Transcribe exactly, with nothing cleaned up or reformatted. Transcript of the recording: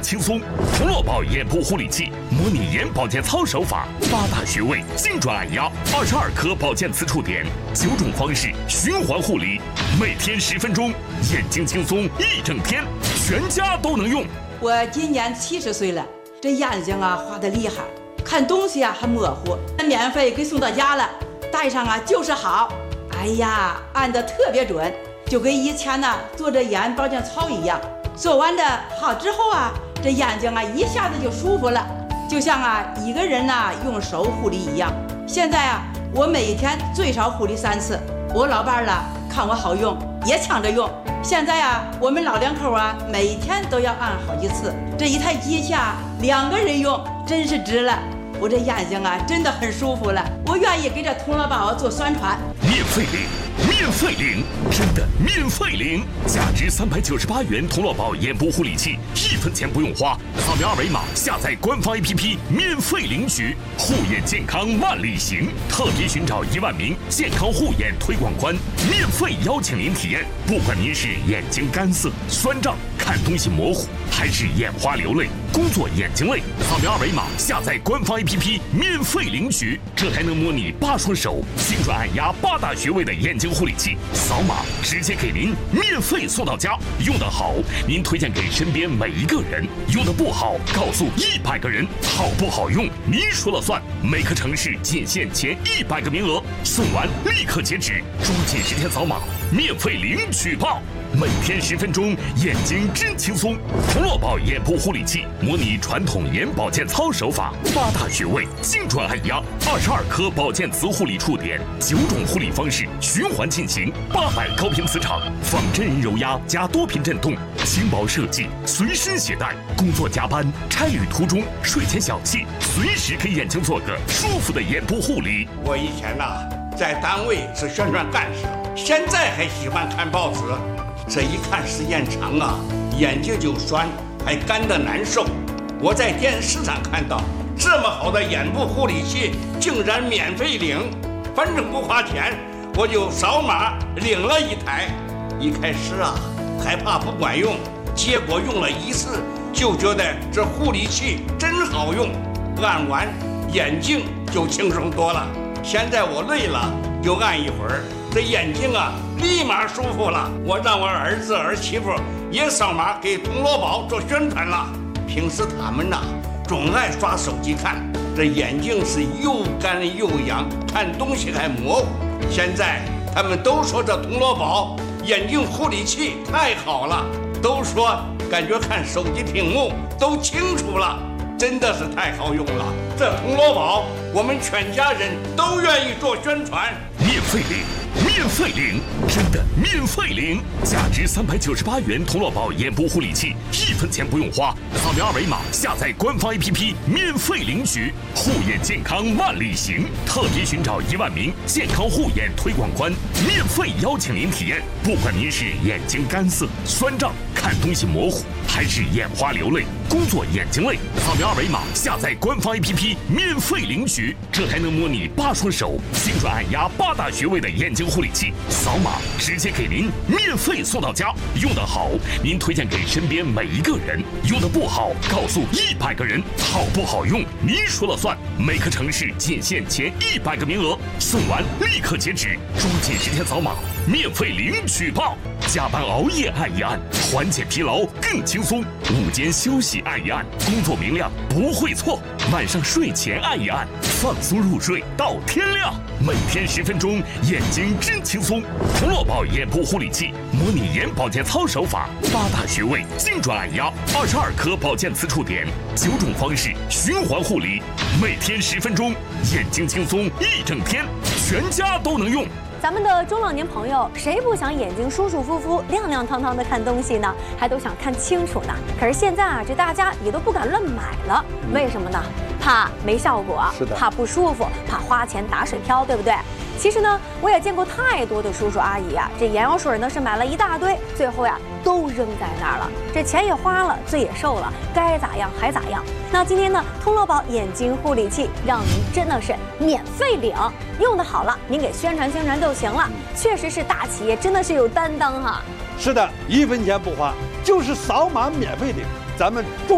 轻松。童乐宝眼部护理器模拟眼保健操手法，八大穴位精准按压，二十二颗保健磁触点，九种方式循环护理，每天十分钟，眼睛轻松一整天，全家都能用。 我今年七十岁了，这眼睛啊花得厉害，看东西啊还模糊，免费给送到家了，戴上啊就是好。哎呀，按得特别准，就跟以前呢做这眼保健操一样。做完的好之后啊，这眼睛啊一下子就舒服了，就像啊一个人呐用手护理一样。现在啊，我每天最少护理三次。我老伴儿了看我好用，也抢着用。现在啊，我们老两口啊，每天都要按好几次。这一台机器啊，两个人用真是值了。我这眼睛啊，真的很舒服了。我愿意给这童乐宝做宣传。 免费领，免费领，真的免费领！价值三百九十八元童乐宝眼部护理器，一分钱不用花，扫描二维码下载官方 A P P 免费领取。护眼健康万里行，特别寻找一万名健康护眼推广官，免费邀请您体验。不管您是眼睛干涩、酸胀、看东西模糊，还是眼花流泪、工作眼睛累，扫描二维码下载官方 A P P 免费领取。这还能模拟八双手精准按压八大穴位的眼睛护理器，扫码直接给您免费送到家。用得好，您推荐给身边每一个人；用得不好，告诉一百个人。好不好用，您说了算。每个城市仅限前一百个名额，送完立刻截止，抓紧时间扫码，免费领取吧！每天十分钟，眼睛真轻松。童乐宝眼部护理器模拟传统眼保健操手法，八大穴位精准按压，二十二颗保健磁护理触点，九种护理方式循环进行，八百高频磁场，仿真人揉压加多频震动，轻薄设计，随身携带。工作加班、差旅途中、睡前小憩，随时给眼睛做个舒服的眼部护理。 我以前呐、啊，在单位是宣传干事，现在还喜欢看报纸。这一看时间长啊，眼睛就酸，还干得难受。我在电视上看到这么好的眼部护理器，竟然免费领，反正不花钱，我就扫码领了一台。一开始啊，害怕不管用，结果用了一次就觉得这护理器真好用，按完眼睛就轻松多了。现在我累了就按一会儿，这眼睛啊立马舒服了。我让我儿子儿媳妇也扫码给童乐宝做宣传了。平时他们呐、啊、总爱刷手机看，这眼睛是又干又痒，看东西还模糊。现在他们都说这童乐宝眼睛护理器太好了，都说感觉看手机屏幕都清楚了，真的是太好用了。这童乐宝我们全家人都愿意做宣传。 免费领，免费领，真的免费领！价值三百九十八元童乐宝眼部护理器，一分钱不用花，扫描二维码下载官方 A P P 免费领取。护眼健康万里行，特别寻找一万名健康护眼推广官，免费邀请您体验。不管您是眼睛干涩、酸胀、看东西模糊，还是眼花流泪、工作眼睛累，扫描二维码下载官方 A P P 免费领取。这还能模拟八双手精准按压八大穴位的眼睛护理器，扫码直接给您免费送到家。用得好，您推荐给身边每一个人；用得不好，告诉一百个人。好不好用，您说了算。每个城市仅限前一百个名额，送完立刻截止，抓紧时间扫码，免费领取吧！加班熬夜按一按，缓解疲劳更轻松；午间休息按一按，工作明亮不会错；晚上睡前按一按，放松入睡到天亮。每天十分钟，眼睛真轻松。童乐宝眼部护理器模拟眼保健操手法，八大穴位精准按压，二十二颗保健磁触点，九种方式循环护理，每天十分钟，眼睛轻松一整天，全家都能用。 咱们的中老年朋友，谁不想眼睛舒舒服服、亮亮堂堂的看东西呢？还都想看清楚呢。可是现在啊，这大家也都不敢乱买了，为什么呢？怕没效果， 是的， 怕不舒服，怕花钱打水漂，对不对？其实呢，我也见过太多的叔叔阿姨啊，这眼药水呢是买了一大堆，最后呀都扔在那儿了，这钱也花了，罪也受了，该咋样还咋样。那今天呢，通乐宝眼睛护理器让您真的是免费领，用的好了，您给宣传宣传就行了。确实是大企业，真的是有担当哈。 是的，一分钱不花，就是扫码免费领，咱们中。